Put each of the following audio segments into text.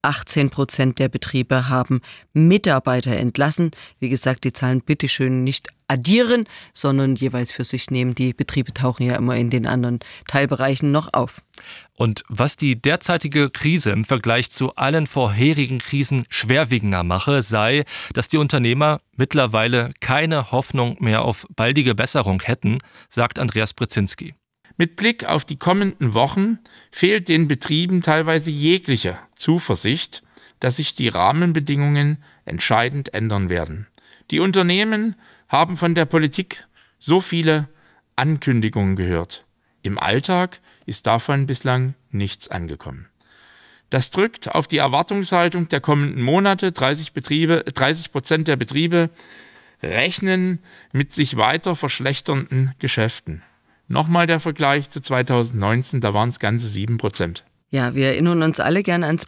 18% der Betriebe haben Mitarbeiter entlassen. Wie gesagt, die Zahlen bitteschön nicht addieren, sondern jeweils für sich nehmen. Die Betriebe tauchen ja immer in den anderen Teilbereichen noch auf. Und was die derzeitige Krise im Vergleich zu allen vorherigen Krisen schwerwiegender mache, sei, dass die Unternehmer mittlerweile keine Hoffnung mehr auf baldige Besserung hätten, sagt Andreas Brezinski. Mit Blick auf die kommenden Wochen fehlt den Betrieben teilweise jegliche Zuversicht, dass sich die Rahmenbedingungen entscheidend ändern werden. Die Unternehmen haben von der Politik so viele Ankündigungen gehört. Im Alltag ist davon bislang nichts angekommen. Das drückt auf die Erwartungshaltung der kommenden Monate. 30% der Betriebe rechnen mit sich weiter verschlechternden Geschäften. Nochmal der Vergleich zu 2019, da waren es ganze 7%. Ja, wir erinnern uns alle gern an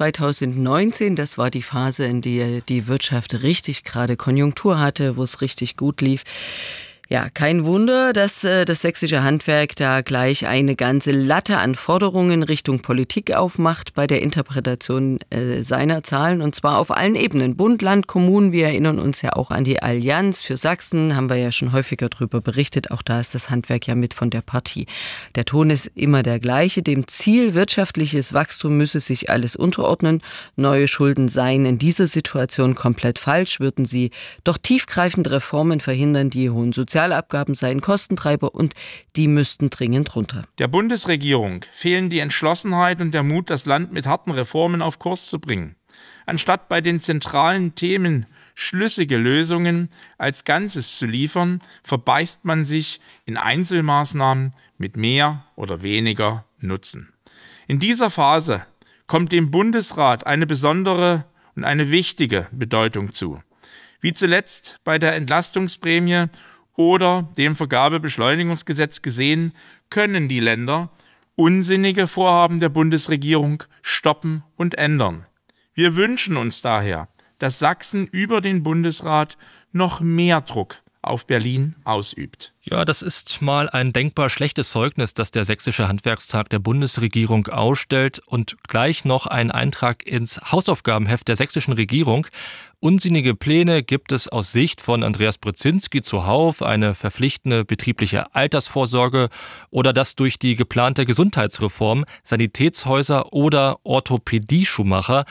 2019. Das war die Phase, in der die Wirtschaft richtig gerade Konjunktur hatte, wo es richtig gut lief. Ja, kein Wunder, dass das sächsische Handwerk da gleich eine ganze Latte an Forderungen Richtung Politik aufmacht bei der Interpretation seiner Zahlen, und zwar auf allen Ebenen. Bund, Land, Kommunen, wir erinnern uns ja auch an die Allianz für Sachsen, haben wir ja schon häufiger drüber berichtet. Auch da ist das Handwerk ja mit von der Partie. Der Ton ist immer der gleiche. Dem Ziel wirtschaftliches Wachstum müsse sich alles unterordnen. Neue Schulden seien in dieser Situation komplett falsch, würden sie doch tiefgreifende Reformen verhindern, die hohen Sozialabgaben seien Kostentreiber und die müssten dringend runter. Der Bundesregierung fehlen die Entschlossenheit und der Mut, das Land mit harten Reformen auf Kurs zu bringen. Anstatt bei den zentralen Themen schlüssige Lösungen als Ganzes zu liefern, verbeißt man sich in Einzelmaßnahmen mit mehr oder weniger Nutzen. In dieser Phase kommt dem Bundesrat eine besondere und eine wichtige Bedeutung zu. Wie zuletzt bei der Entlastungsprämie oder dem Vergabebeschleunigungsgesetz gesehen, können die Länder unsinnige Vorhaben der Bundesregierung stoppen und ändern. Wir wünschen uns daher, dass Sachsen über den Bundesrat noch mehr Druck auf Berlin ausübt. Ja, das ist mal ein denkbar schlechtes Zeugnis, das der Sächsische Handwerkstag der Bundesregierung ausstellt, und gleich noch ein Eintrag ins Hausaufgabenheft der sächsischen Regierung. Unsinnige Pläne gibt es aus Sicht von Andreas Brezinski zuhauf, eine verpflichtende betriebliche Altersvorsorge oder dass durch die geplante Gesundheitsreform Sanitätshäuser oder Orthopädie-Schuhmacher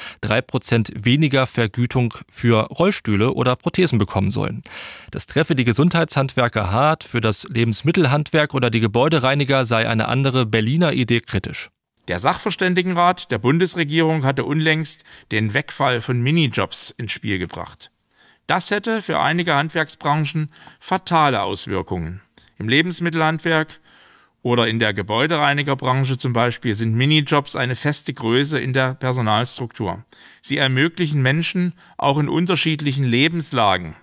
3% weniger Vergütung für Rollstühle oder Prothesen bekommen sollen. Das treffe die Gesundheitshandwerker hart, für das Lebensmittelhandwerk oder die Gebäudereiniger sei eine andere Berliner Idee kritisch. Der Sachverständigenrat der Bundesregierung hatte unlängst den Wegfall von Minijobs ins Spiel gebracht. Das hätte für einige Handwerksbranchen fatale Auswirkungen. Im Lebensmittelhandwerk oder in der Gebäudereinigerbranche zum Beispiel sind Minijobs eine feste Größe in der Personalstruktur. Sie ermöglichen Menschen auch in unterschiedlichen Lebenslagen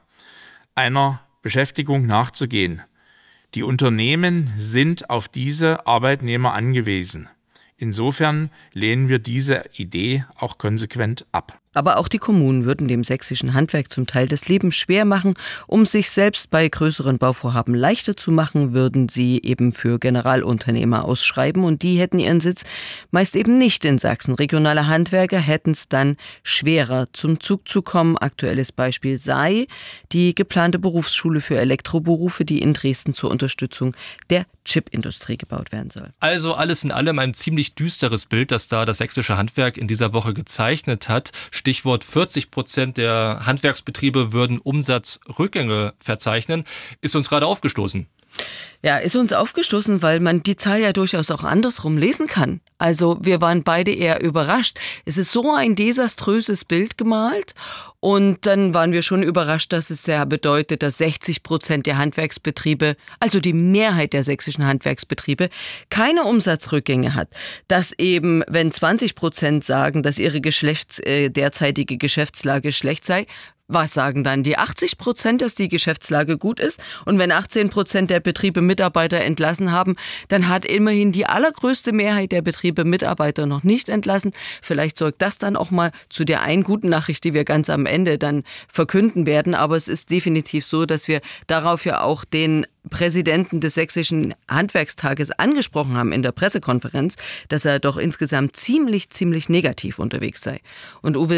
einer Beschäftigung nachzugehen. Die Unternehmen sind auf diese Arbeitnehmer angewiesen. Insofern lehnen wir diese Idee auch konsequent ab. Aber auch die Kommunen würden dem sächsischen Handwerk zum Teil das Leben schwer machen. Um sich selbst bei größeren Bauvorhaben leichter zu machen, würden sie eben für Generalunternehmer ausschreiben, und die hätten ihren Sitz meist eben nicht in Sachsen. Regionale Handwerker hätten es dann schwerer, zum Zug zu kommen. Aktuelles Beispiel sei die geplante Berufsschule für Elektroberufe, die in Dresden zur Unterstützung der Chipindustrie gebaut werden soll. Also alles in allem ein ziemlich düsteres Bild, das da das sächsische Handwerk in dieser Woche gezeichnet hat. Stichwort 40% der Handwerksbetriebe würden Umsatzrückgänge verzeichnen. Ist uns gerade aufgestoßen. Ja, ist uns aufgestoßen, weil man die Zahl ja durchaus auch andersrum lesen kann. Also wir waren beide eher überrascht. Es ist so ein desaströses Bild gemalt, und dann waren wir schon überrascht, dass es ja bedeutet, dass 60% der Handwerksbetriebe, also die Mehrheit der sächsischen Handwerksbetriebe, keine Umsatzrückgänge hat. Dass eben, wenn 20% sagen, dass ihre derzeitige Geschäftslage schlecht sei, Was sagen dann die 80%, dass die Geschäftslage gut ist? Und wenn 18% der Betriebe Mitarbeiter entlassen haben, dann hat immerhin die allergrößte Mehrheit der Betriebe Mitarbeiter noch nicht entlassen. Vielleicht sorgt das dann auch mal zu der einen guten Nachricht, die wir ganz am Ende dann verkünden werden. Aber es ist definitiv so, dass wir darauf ja auch den Präsidenten des Sächsischen Handwerkstages angesprochen haben in der Pressekonferenz, dass er doch insgesamt ziemlich negativ unterwegs sei. Und Uwe